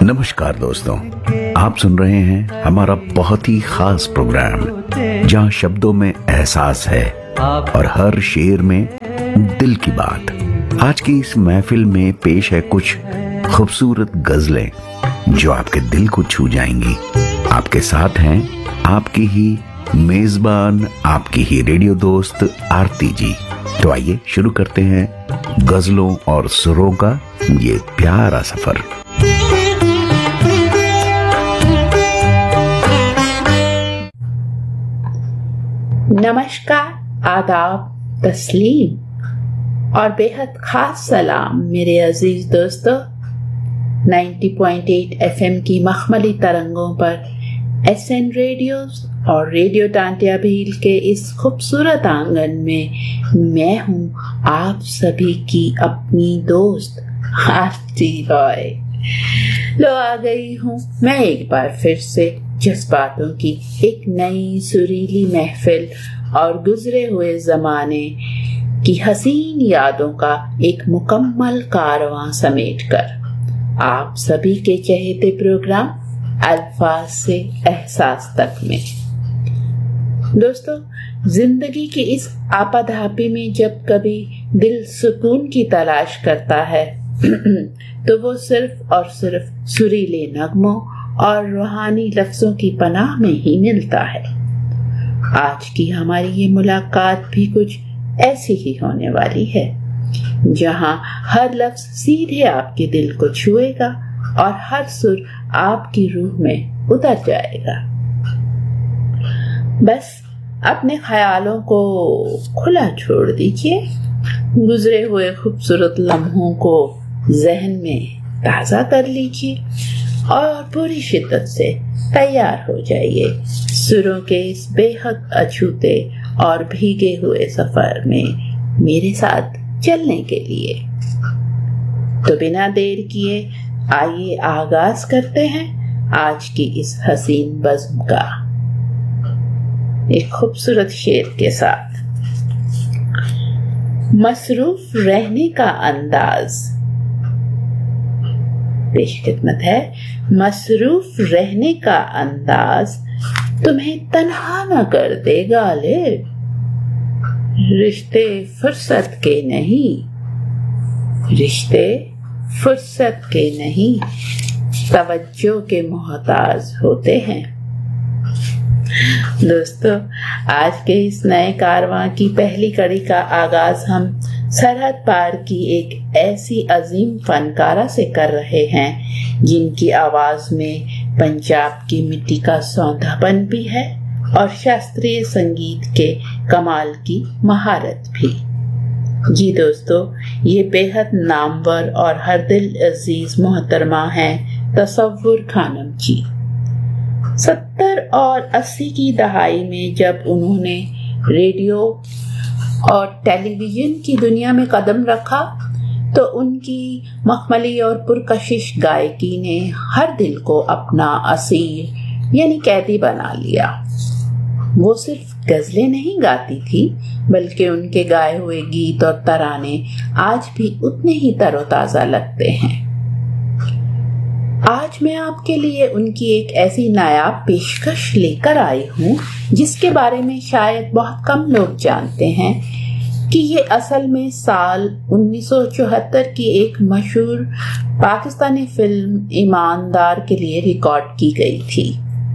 नमस्कार दोस्तों, आप सुन रहे हैं हमारा बहुत ही खास प्रोग्राम जहां शब्दों में एहसास है और हर शेर में दिल की बात। आज की इस महफिल में पेश है कुछ खूबसूरत गजलें जो आपके दिल को छू जाएंगी। आपके साथ हैं आपकी ही मेजबान, आपकी ही रेडियो दोस्त आरती जी। तो आइए शुरू करते हैं गजलों और सुरों का ये प्यारा सफर। नमस्कार, आदाब, तस्लीम और बेहद खास सलाम मेरे अजीज दोस्तों। 90.8 FM की मखमली तरंगों पर SN रेडियोस और रेडियो टांटिया भील के इस खूबसूरत आंगन में मैं हूँ आप सभी की अपनी दोस्त आरती रॉय। लो आ गई हूँ मैं एक बार फिर से जज्बातों की एक नई सुरीली महफिल और गुजरे हुए जमाने की हसीन यादों का एक मुकम्मल कारवां समेटकर आप सभी के चहेते प्रोग्राम अल्फाज से एहसास तक में। दोस्तों, जिंदगी की इस आपाधापी में जब कभी दिल सुकून की तलाश करता है तो वो सिर्फ और सिर्फ सुरीले नगमों और रूहानी लफ्जों की पनाह में ही मिलता है। आज की हमारी ये मुलाकात भी कुछ ऐसी ही होने वाली है, जहां हर लफ्ज सीधे आपके दिल को छुएगा और हर सुर आपकी रूह में उतर जाएगा। बस अपने ख्यालों को खुला छोड़ दीजिए, गुजरे हुए खूबसूरत लम्हों को जहन में ताज़ा कर लीजिए और पूरी शिद्दत से तैयार हो जाइए सुरों के इस बेहद अछूते और भीगे हुए सफर में मेरे साथ चलने के लिए। तो बिना देर किए आइए आगाज करते हैं आज की इस हसीन बज़्म का एक खूबसूरत शेर के साथ। मसरूफ रहने का अंदाज, पेशखिदमत है। मसरूफ रहने का अंदाज तुम्हें तन्हा न कर दे गालिब, रिश्ते फुर्सत के नहीं, रिश्ते फुर्सत के नहीं, तवज्जो के मोहताज होते हैं। दोस्तों, आज के इस नए कारवां की पहली कड़ी का आगाज हम सरहद पार की एक ऐसी अजीम फनकारा से कर रहे हैं जिनकी आवाज में पंजाब की मिट्टी का सौंधापन भी है और शास्त्रीय संगीत के कमाल की महारत भी। जी दोस्तों, ये बेहद नामवर और हर दिल अजीज मोहतरमा हैं तसव्वुर खानम जी। 70 और 80 की दहाई में जब उन्होंने रेडियो और टेलीविजन की दुनिया में कदम रखा तो उनकी मखमली और पुरकशिश गायकी ने हर दिल को अपना असीर यानी कैदी बना लिया। वो सिर्फ गजलें नहीं गाती थी, बल्कि उनके गाए हुए गीत और तराने आज भी उतने ही तरोताजा लगते हैं। आज मैं आपके लिए उनकी एक ऐसी नायाब पेशकश लेकर आई हूँ जिसके बारे में शायद बहुत कम लोग जानते हैं कि ये असल में साल 1974 की एक मशहूर पाकिस्तानी फिल्म ईमानदार के लिए रिकॉर्ड की गई थी।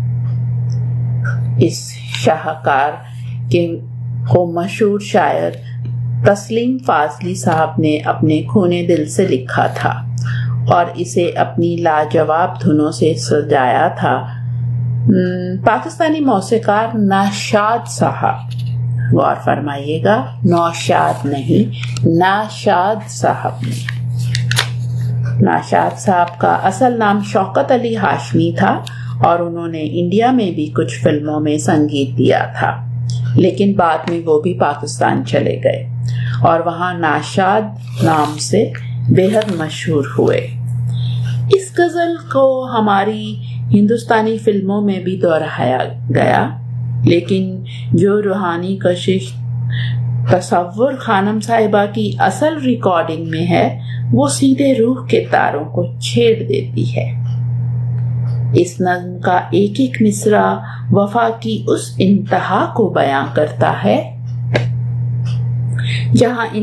इस शाहकार को मशहूर शायर तस्लीम फाजली साहब ने अपने खूने दिल से लिखा था और इसे अपनी लाजवाब धुनों से सजाया था पाकिस्तानी मौसीकार नाशाद साहब। गौर फरमाइएगा, नौशाद नहीं, नाशाद साहब ने। नाशाद साहब का असल नाम शौकत अली हाशमी था और उन्होंने इंडिया में भी कुछ फिल्मों में संगीत दिया था, लेकिन बाद में वो भी पाकिस्तान चले गए और वहाँ नाशाद नाम से बेहद मशहूर हुए। इस गजल को हमारी हिंदुस्तानी फिल्मों में भी दोहराया गया, लेकिन जो रूहानी कशिश तसव्वुर खानम साहिबा की असल रिकॉर्डिंग में है वो सीधे रूह के तारों को छेड़ देती है। इस नज्म का एक एक मिसरा वफा की उस इंतहा को बयां करता है जहां